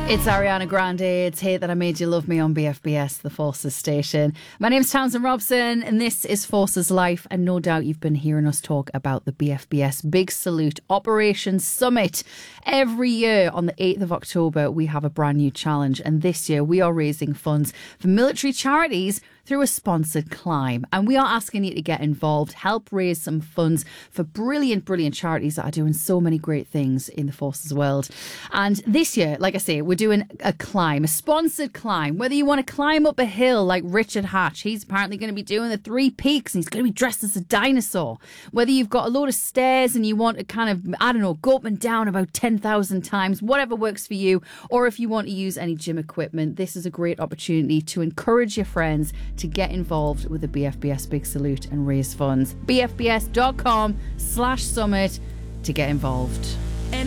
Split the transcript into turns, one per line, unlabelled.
It's Ariana Grande. It's Hate That I Made You Love Me on BFBS, the Forces station. My name's Townsend Robson, and this is Forces Life. And no doubt you've been hearing us talk about the BFBS Big Salute Operation Summit. Every year on the 8th of October, we have a brand new challenge. And this year, we are raising funds for military charities through a sponsored climb. And we are asking you to get involved, help raise some funds for brilliant, brilliant charities that are doing so many great things in the Forces world. And this year, like I say, we're doing a climb, a sponsored climb. Whether you want to climb up a hill like Richard Hatch, he's apparently going to be doing the 3 peaks and he's going to be dressed as a dinosaur. Whether you've got a load of stairs and you want to kind of, I don't know, go up and down about 10,000 times, whatever works for you. Or if you want to use any gym equipment, this is a great opportunity to encourage your friends to get involved with the BFBS Big Salute and raise funds. BFBS.com/summit to get involved.